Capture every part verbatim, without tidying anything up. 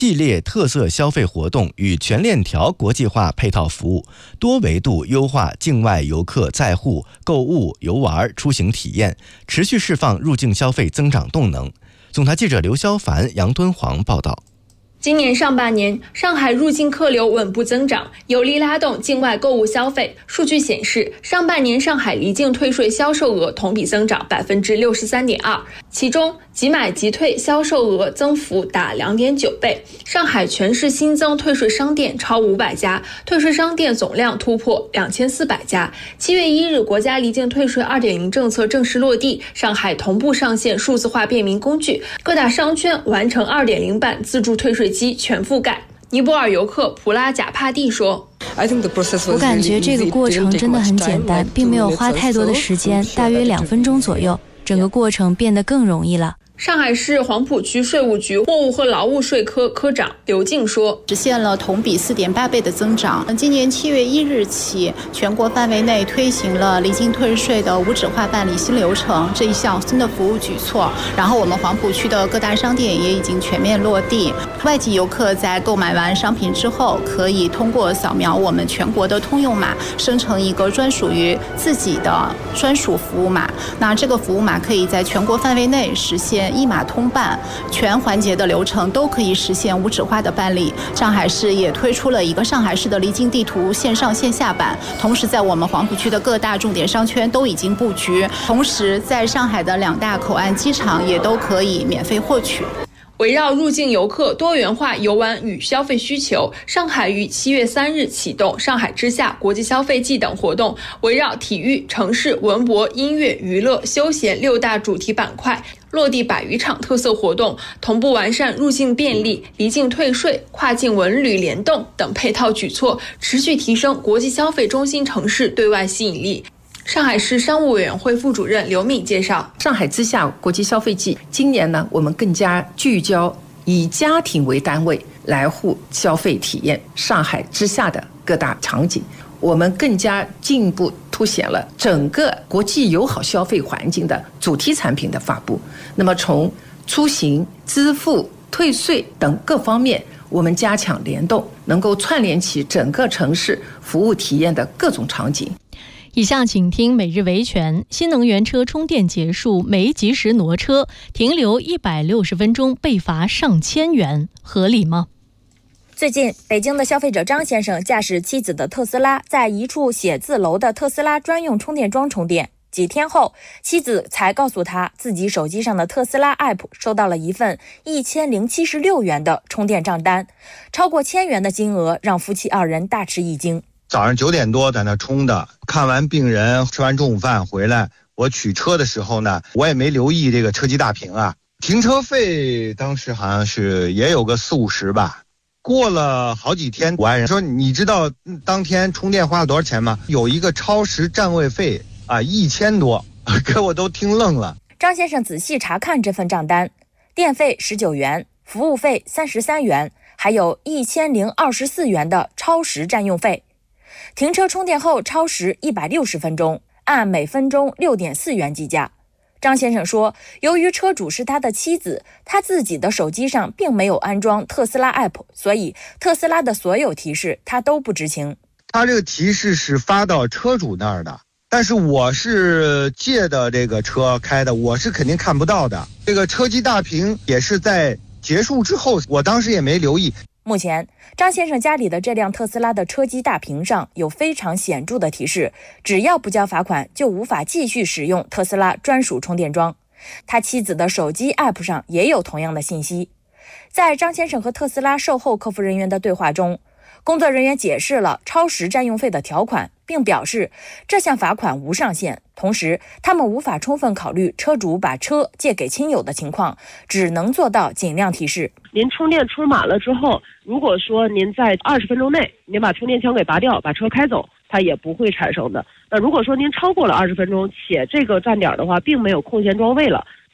系列特色消费活动与全链条国际化配套服务，多维度优化境外游客在沪购物、游玩、出行体验，持续释放入境消费增长动能。总台记者刘肖凡、杨敦煌报道。 今年上半年，上海入境客流稳步增长，有力拉动境外购物消费。数据显示，上半年上海离境退税销售额同比增长百分之六十三点二，其中即买即退销售额增幅达两点九倍。上海全市新增退税商店超五百家，退税商店总量突破两千四百家。七月一日，国家离境退税二点零政策正式落地，上海同步上线数字化便民工具，各大商圈完成二点零版自助退税机全覆盖。尼泊尔游客普拉贾帕蒂说， 我感觉这个过程真的很简单，并没有花太多的时间，大约两分钟左右，整个过程变得更容易了。 上海市黄浦区税务局货物和劳务税科科长刘静说， 实现了同比 四点八倍的增长。今年七月一日起，全国范围内推行了离境退税的无纸化办理新流程这一项新的服务举措。然后我们黄浦区的各大商店也已经全面落地，外籍游客在购买完商品之后，可以通过扫描我们全国的通用码，生成一个专属于自己的专属服务码。那这个服务码可以在全国范围内实现一码通办，全环节的流程都可以实现无纸化的办理。上海市也推出了一个上海市的离境地图线上线下版，同时在我们黄浦区的各大重点商圈都已经布局，同时在上海的两大口岸机场也都可以免费获取。 围绕入境游客多元化游玩与消费需求，上海于七月三日启动上海之夏国际消费季等活动，围绕体育、城市、文博、音乐、娱乐、休闲六大主题板块，落地百余场特色活动，同步完善入境便利、离境退税、跨境文旅联动等配套举措，持续提升国际消费中心城市对外吸引力。上海市商务委员会副主任刘敏介绍， 上海之夏国际消费季今年呢，我们更加聚焦以家庭为单位来沪消费体验上海之夏的各大场景，我们更加进一步凸显了整个国际友好消费环境的主题产品的发布。那么从出行、支付、退税等各方面，我们加强联动，能够串联起整个城市服务体验的各种场景。 以下请听每日维权。新能源车充电结束没及时挪车，停留一百六十分钟被罚上千元，合理吗？ 最近，北京的消费者张先生驾驶妻子的特斯拉，在一处写字楼的特斯拉专用充电桩充电。几天后，妻子才告诉他，自己手机上的特斯拉 app 收到了一份一千零七十六元的充电账单，超过千元的金额让夫妻二人大吃一惊。 早上九点多在那充的，看完病人吃完中午饭回来，我取车的时候呢，我也没留意这个车机大屏啊，停车费当时好像是也有个四五十吧。过了好几天，我爱人说，你知道当天充电花了多少钱吗？有一个超时占位费啊，一千多，给我都听愣了。 张先生仔细查看这份账单，电费十九元，服务费三十三元，还有一千零二十四元的超时占用费。停车充电后超时一百六十分钟，按每分钟六点四元计价。张先生说，由于车主是他的妻子，他自己的手机上并没有安装特斯拉 app， 所以特斯拉的所有提示他都不知情。 他这个提示是发到车主那儿的，但是我是借的这个车开的，我是肯定看不到的。这个车机大屏也是在结束之后，我当时也没留意。 目前，张先生家里的这辆特斯拉的车机大屏上有非常显著的提示，只要不交罚款，就无法继续使用特斯拉专属充电桩。他妻子的手机 app 上也有同样的信息。在张先生和特斯拉售后客服人员的对话中，工作人员解释了超时占用费的条款，并表示这项罚款无上限，同时他们无法充分考虑车主把车借给亲友的情况，只能做到尽量提示。 您充电充满了之后，如果说您在二十分钟内您把充电枪给拔掉，把车开走，它也不会产生的。那如果说您超过了二十分钟，且这个站点的话并没有空闲装位了，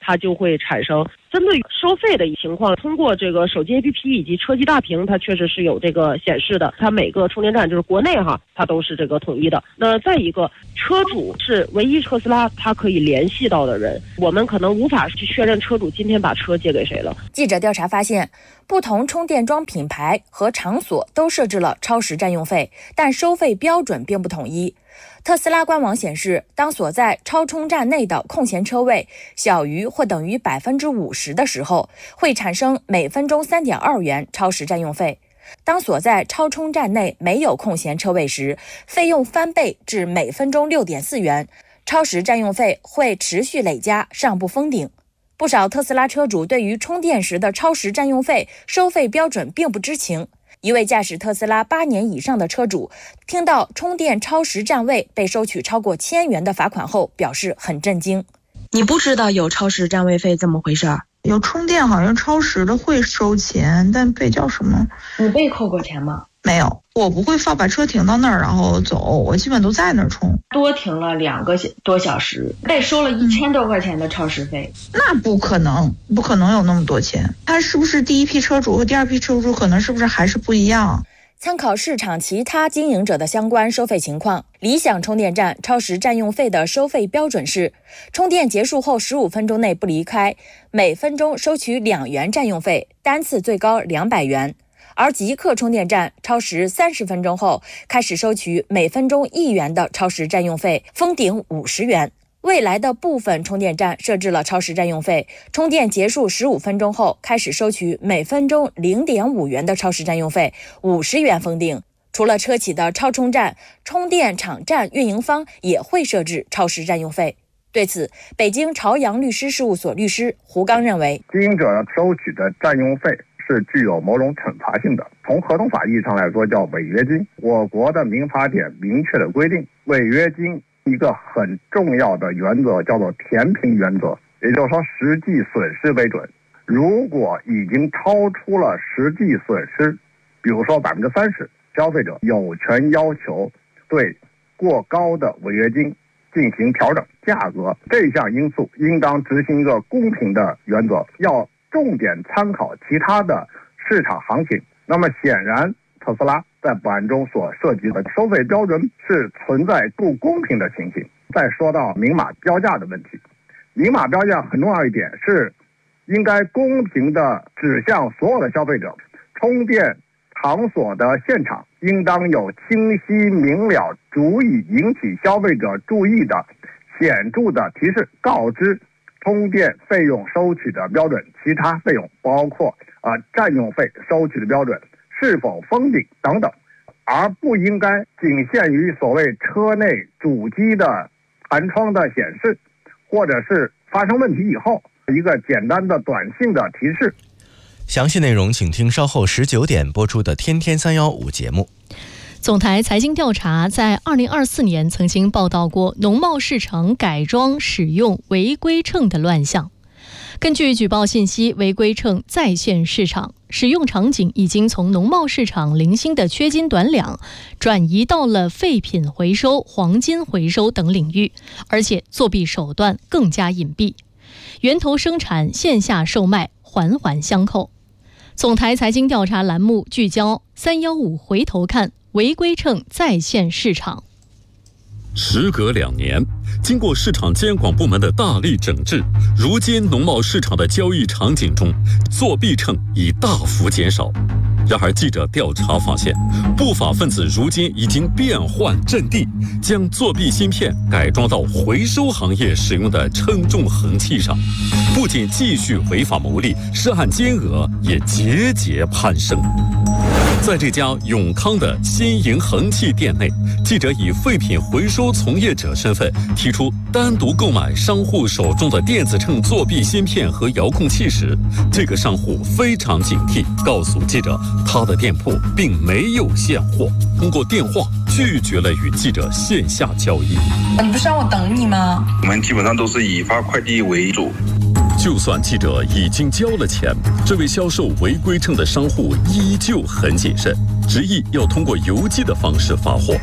它就会产生针对收费的情况，通过这个手机 A P P 以及车机大屏，它确实是有这个显示的。它每个充电站就是国内哈，它都是这个统一的。那再一个，车主是唯一特斯拉它可以联系到的人，我们可能无法去确认车主今天把车借给谁了。 记者调查发现，不同充电桩品牌和场所都设置了超时占用费，但收费标准并不统一。特斯拉官网显示，当所在超充站内的空闲车位小于或等于百分之五十的时候，会产生每分钟 三点二元超时占用费。当所在超充站内没有空闲车位时，费用翻倍至每分钟 六点四元，超时占用费会持续累加，上不封顶。不少特斯拉车主对于充电时的超时占用费收费标准并不知情。一位驾驶特斯拉八年以上的车主听到充电超时占位被收取超过千元的罚款后，表示很震惊。 你不知道有超时占位费这么回事儿？ 有充电好像超时的会收钱，但被叫什么？ 你被扣过钱吗？ 没有，我不会放把车停到那儿然后走，我基本都在那儿充。 多停了两个多小时，被收了一千多块钱的超时费。 那不可能，不可能有那么多钱。它是不是第一批车主和第二批车主可能是不是还是不一样？ 参考市场其他经营者的相关收费情况，理想充电站超时占用费的收费标准是：充电结束后十五分钟内不离开，每分钟收取两元占用费，单次最高两百元。而极客充电站超时三十分钟后开始收取每分钟一元的超时占用费，封顶五十元。未来的部分充电站设置了超时占用费，充电结束十五分钟后开始收取每分钟 零点五元的超时占用费，五十元封顶。除了车企的超充站，充电场站运营方也会设置超时占用费。对此，北京朝阳律师事务所律师胡刚认为， 经营者收取的占用费是具有某种惩罚性的，从合同法意义上来说叫违约金。我国的民法典明确的规定，违约金一个很重要的原则叫做填平原则，也就是说实际损失为准。如果已经超出了实际损失，比如说百分之三十，消费者有权要求对过高的违约金进行调整价格。这项因素应当执行一个公平的原则，要重点参考其他的市场行情。那么显然特斯拉在本案中所涉及的收费标准是存在不公平的情形。再说到明码标价的问题，明码标价很重要一点是应该公平的指向所有的消费者，充电场所的现场应当有清晰明了足以引起消费者注意的显著的提示，告知充电费用收取的标准，其他费用包括啊、呃、占用费收取的标准是否封顶等等，而不应该仅限于所谓车内主机的弹窗的显示，或者是发生问题以后一个简单的短信的提示。 详细内容请听稍后十九点播出的天天三幺五节目。 总台财经调查在二零二四年曾经报道过农贸市场改装使用违规秤的乱象。根据举报信息，违规秤再现市场，使用场景已经从农贸市场零星的缺斤短两，转移到了废品回收、黄金回收等领域，而且作弊手段更加隐蔽，源头生产、线下售卖环环相扣。总台财经调查栏目聚焦三幺五回头看，违规秤再现市场。 时隔两年，经过市场监管部门的大力整治，如今农贸市场的交易场景中，作弊秤已大幅减少。然而，记者调查发现，不法分子如今已经变换阵地，将作弊芯片改装到回收行业使用的称重衡器上，不仅继续违法牟利，涉案金额也节节攀升。在这家永康的新营衡器店内，记者以废品回收从业者身份提出单独购买商户手中的电子秤作弊芯片和遥控器时，这个商户非常警惕，告诉记者他的店铺并没有现货，通过电话拒绝了与记者线下交易。 你不是让我等你吗？ 我们基本上都是以发快递为主。 就算记者已经交了钱，这位销售违规秤的商户依旧很谨慎，执意要通过邮寄的方式发货。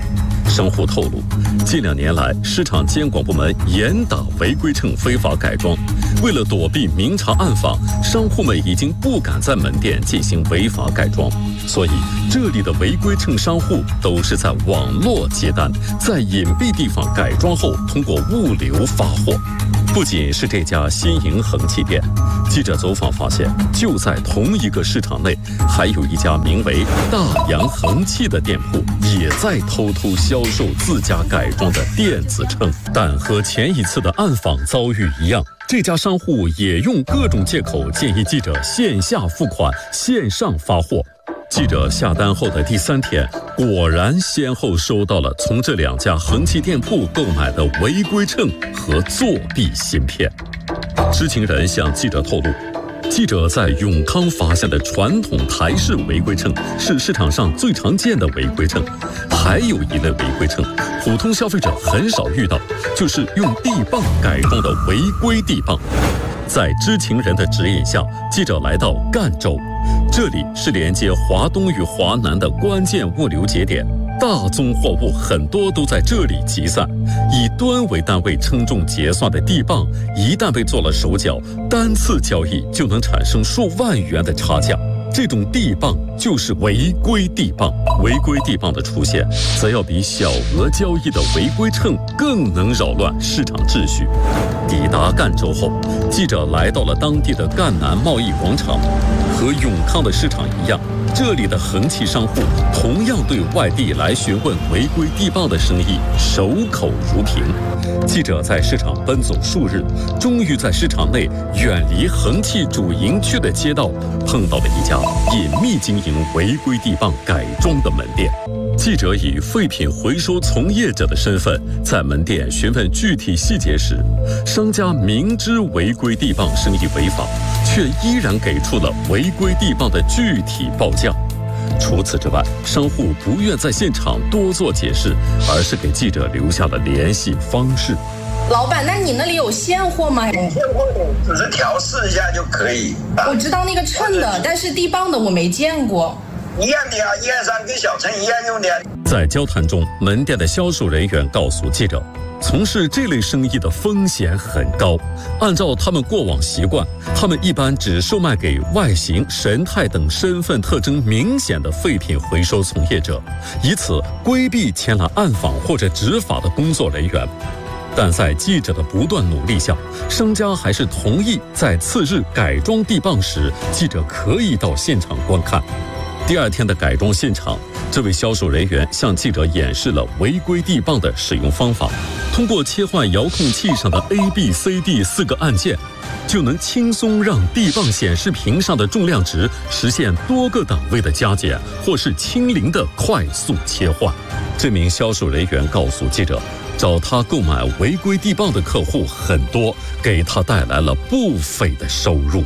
商户透露，近两年来，市场监管部门严打违规秤非法改装。为了躲避明察暗访，商户们已经不敢在门店进行违法改装，所以这里的违规秤商户都是在网络接单，在隐蔽地方改装后，通过物流发货。不仅是这家新营恒气店，记者走访发现，就在同一个市场内，还有一家名为大洋恒气的店铺，也在偷偷销售自家改装的电子秤。但和前一次的暗访遭遇一样，这家商户也用各种借口建议记者线下付款、线上发货。记者下单后的第三天，果然先后收到了从这两家恒气店铺购买的违规秤和作弊芯片。知情人向记者透露，记者在永康发现的传统台式违规秤是市场上最常见的违规秤，还有一类违规秤，普通消费者很少遇到，就是用地磅改装的违规地磅。在知情人的指引下，记者来到赣州，这里是连接华东与华南的关键物流节点，大宗货物很多都在这里集散。以吨为单位称重结算的地磅，一旦被做了手脚，单次交易就能产生数万元的差价。这种地磅就是违规地磅，违规地磅的出现，则要比小额交易的违规秤更能扰乱市场秩序。抵达赣州后，记者来到了当地的赣南贸易广场，和永康的市场一样，这里的恒气商户同样对外地来询问违规地磅的生意守口如瓶。记者在市场奔走数日，终于在市场内远离恒气主营区的街道，碰到了一家隐秘经营违规地磅改装的门店。记者以废品回收从业者的身份，在门店询问具体细节时，商家明知违规地磅生意违法，却依然给出了违规地磅的具体报价。除此之外，商户不愿在现场多做解释，而是给记者留下了联系方式。 老板，那你那里有现货吗？ 现货只是调试一下就可以。 我知道那个秤的，但是地磅的我没见过。 一样的啊，一二三跟小秤一样用的。 在交谈中，门店的销售人员告诉记者，从事这类生意的风险很高。按照他们过往习惯，他们一般只售卖给外形、神态等身份特征明显的废品回收从业者，以此规避前来暗访或者执法的工作人员。但在记者的不断努力下，商家还是同意在次日改装地磅时，记者可以到现场观看。第二天的改装现场，这位销售人员向记者演示了违规地磅的使用方法。通过切换遥控器上的 A、B、C、D 四个按键，就能轻松让地磅显示屏上的重量值实现多个档位的加减，或是清零的快速切换。这名销售人员告诉记者，找他购买违规地磅的客户很多，给他带来了不菲的收入。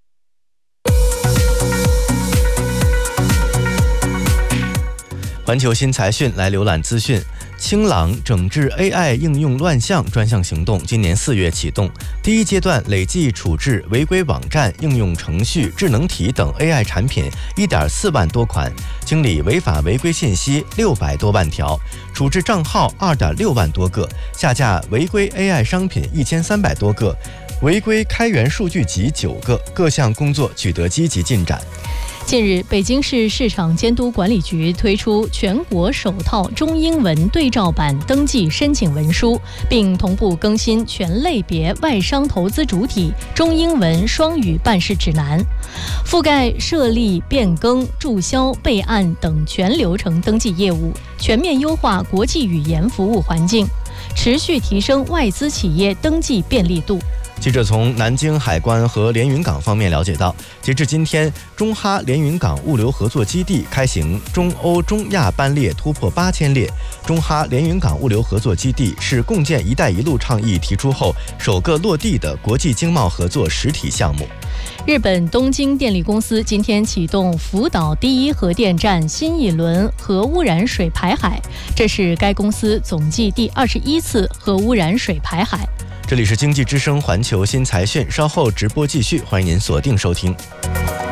环球新财讯来浏览资讯。清朗整治 A I 应用乱象专项行动今年四月启动，第一阶段累计处置违规网站、应用程序、智能体等 A I 产品 一点四万多款，清理违法违规信息六百多万条，处置账号二点六万多个，下架违规 A I 商品一千三百多个，违规开源数据集九个，各项工作取得积极进展。 近日，北京市市场监督管理局推出全国首套中英文对照版登记申请文书，并同步更新全类别外商投资主体中英文双语办事指南，覆盖设立、变更、注销、备案等全流程登记业务，全面优化国际语言服务环境，持续提升外资企业登记便利度。 记者从南京海关和连云港方面了解到，截至今天，中哈连云港物流合作基地开行中欧中亚班列突破八千列。中哈连云港物流合作基地是共建“一带一路”倡议提出后首个落地的国际经贸合作实体项目。 日本东京电力公司今天启动福岛第一核电站新一轮核污染水排海，这是该公司总计第二十一次核污染水排海。 这里是经济之声环球新财讯，稍后直播继续，欢迎您锁定收听。